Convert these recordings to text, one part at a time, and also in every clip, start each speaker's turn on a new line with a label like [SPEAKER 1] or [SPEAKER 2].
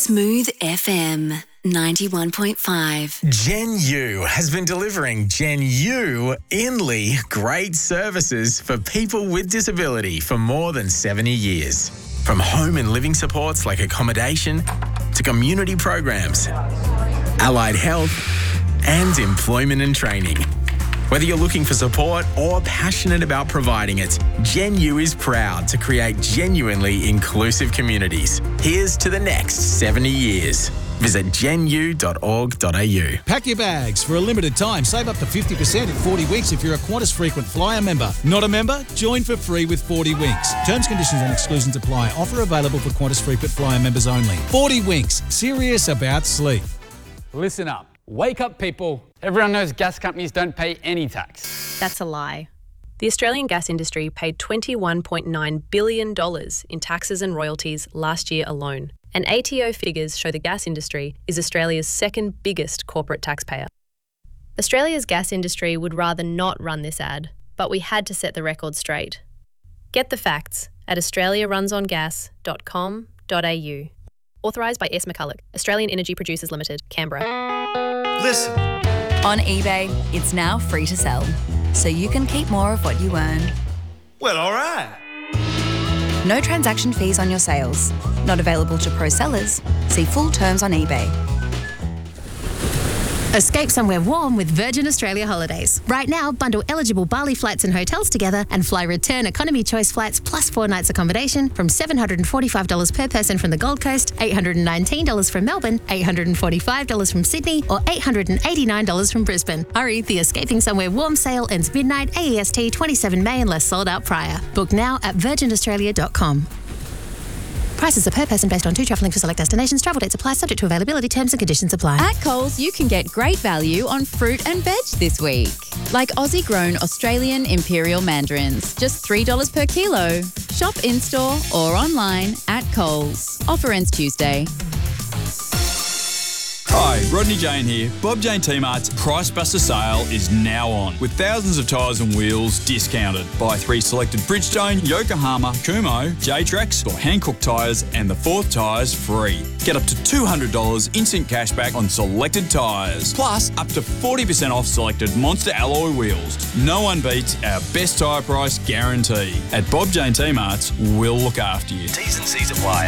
[SPEAKER 1] Smooth FM 91.5.
[SPEAKER 2] Gen U has been delivering Gen U-only great services for people with disability for more than 70 years. From home and living supports like accommodation to community programs, allied health and employment and training. Whether you're looking for support or passionate about providing it, Gen U is proud to create genuinely inclusive communities. Here's to the next 70 years. Visit genu.org.au.
[SPEAKER 3] Pack your bags. For a limited time, save up to 50% in 40 weeks if you're a Qantas Frequent Flyer member. Not a member? Join for free with 40 Winks. Terms, conditions and exclusions apply. Offer available for Qantas Frequent Flyer members only. 40 Winks. Serious about sleep.
[SPEAKER 4] Listen up. Wake up, people. Everyone knows gas companies don't pay any tax.
[SPEAKER 5] That's a lie. The Australian gas industry paid $21.9 billion in taxes and royalties last year alone. And ATO figures show the gas industry is Australia's second biggest corporate taxpayer. Australia's gas industry would rather not run this ad, but we had to set the record straight. Get the facts at australiarunsongas.com.au. Authorised by S. McCulloch, Australian Energy Producers Limited, Canberra.
[SPEAKER 6] Listen.
[SPEAKER 1] On eBay, it's now free to sell, so you can keep more of what you earn.
[SPEAKER 6] Well, all right.
[SPEAKER 1] No transaction fees on your sales. Not available to pro sellers. See full terms on eBay.
[SPEAKER 7] Escape somewhere warm with Virgin Australia Holidays. Right now, bundle eligible Bali flights and hotels together and fly return economy choice flights plus 4 nights accommodation from $745 per person from the Gold Coast, $819 from Melbourne, $845 from Sydney, or $889 from Brisbane. Hurry, the Escaping Somewhere Warm sale ends midnight AEST 27 May unless sold out prior. Book now at virginaustralia.com. Prices are per person based on 2 travelling for select destinations. Travel dates apply subject to availability. Terms and conditions apply.
[SPEAKER 8] At Coles, you can get great value on fruit and veg this week. Like Aussie-grown Australian Imperial Mandarins, just $3 per kilo. Shop in-store or online at Coles. Offer ends Tuesday.
[SPEAKER 9] Hi, Rodney Jane here. Bob Jane T-Mart's Price Buster sale is now on, with thousands of tyres and wheels discounted. Buy 3 selected Bridgestone, Yokohama, Kumho, J-Trax or Hankook tyres and the 4th tyres free. Get up to $200 instant cashback on selected tyres, plus up to 40% off selected Monster alloy wheels. No one beats our best tyre price guarantee. At Bob Jane T-Mart's, we'll look after you.
[SPEAKER 6] T's and C's apply.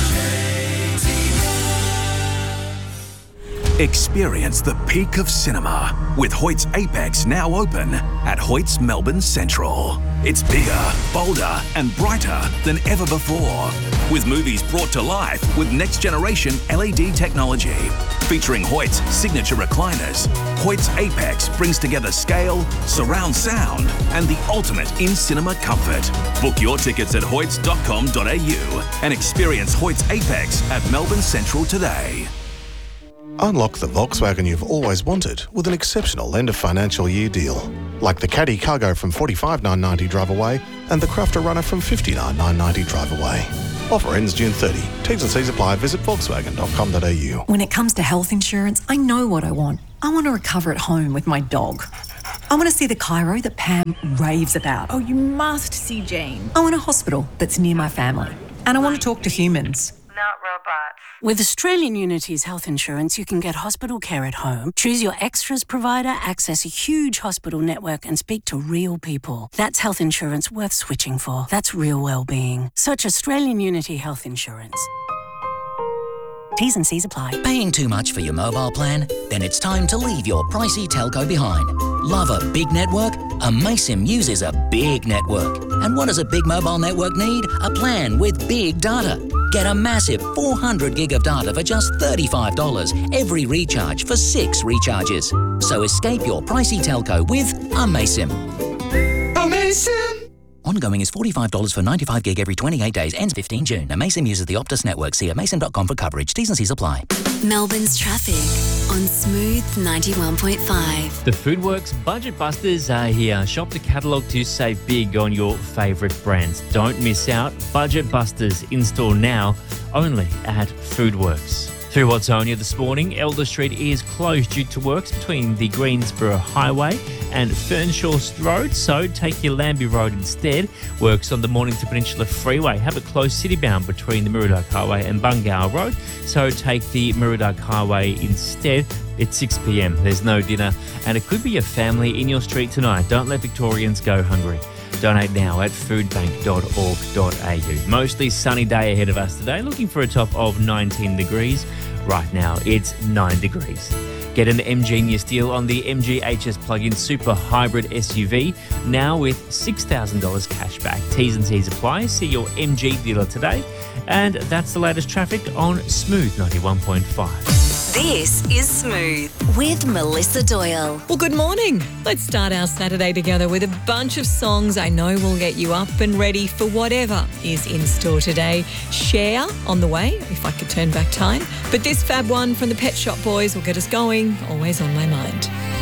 [SPEAKER 6] Experience the peak of cinema with Hoyt's Apex now open at Hoyt's Melbourne Central. It's bigger, bolder and brighter than ever before, with movies brought to life with next-generation LED technology. Featuring Hoyt's signature recliners, Hoyt's Apex brings together scale, surround sound and the ultimate in-cinema comfort. Book your tickets at hoyts.com.au and experience Hoyt's Apex at Melbourne Central today.
[SPEAKER 10] Unlock the Volkswagen you've always wanted with an exceptional end of financial year deal. Like the Caddy Cargo from $45,990 drive away and the Crafter Runner from $59,990 drive away. Offer ends June 30. T's and C's apply. Visit volkswagen.com.au.
[SPEAKER 11] When it comes to health insurance, I know what I want. I want to recover at home with my dog. I want to see the chiro that Pam raves about.
[SPEAKER 12] Oh, you must see Jane.
[SPEAKER 11] I want a hospital that's near my family. And I want to talk to humans.
[SPEAKER 12] Not robots.
[SPEAKER 13] With Australian Unity's health insurance, you can get hospital care at home, choose your extras provider, access a huge hospital network and speak to real people. That's health insurance worth switching for. That's real well-being. Search Australian Unity Health Insurance. T's and C's apply.
[SPEAKER 14] Paying too much for your mobile plan? Then it's time to leave your pricey telco behind. Love a big network? Amaysim uses a big network. And what does a big mobile network need? A plan with big data. Get a massive 400 gig of data for just $35 every recharge for 6 recharges. So escape your pricey telco with Amaysim.
[SPEAKER 6] Amaysim!
[SPEAKER 14] Ongoing is $45 for 95 gig every 28 days. Ends 15 June. Amaysim uses the Optus network. See amaysim.com for coverage. T's and C's apply.
[SPEAKER 1] Melbourne's traffic on Smooth 91.5.
[SPEAKER 15] The Foodworks Budget Busters are here. Shop the catalogue to save big on your favourite brands. Don't miss out. Budget Busters in store now only at Foodworks. Through Watsonia this morning, Elder Street is closed due to works between the Greensboro Highway and Fernshaw Road, so take your Lambie Road instead. Works on the Mornington Peninsula Freeway have it closed city-bound between the Murdoch Highway and Bungow Road, so take the Murdoch Highway instead. It's 6 p.m, there's no dinner, and it could be a family in your street tonight. Don't let Victorians go hungry. Donate now at foodbank.org.au. Mostly sunny day ahead of us today, looking for a top of 19 degrees. Right now, it's 9 degrees. Get an MGenius deal on the MG HS plug-in super hybrid SUV, now with $6,000 cash back. T's and C's apply. See your MG dealer today. And that's the latest traffic on Smooth 91.5.
[SPEAKER 16] This is Smooth with Melissa Doyle.
[SPEAKER 17] Well, good morning. Let's start our Saturday together with a bunch of songs I know will get you up and ready for whatever is in store today. Cher on the way, if I could turn back time. But this fab one from the Pet Shop Boys will get us going. Always on my mind.